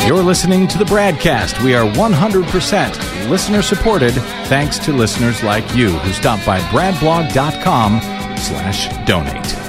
You're listening to the Bradcast. We are 100% listener supported thanks to listeners like you who stop by bradblog.com/donate.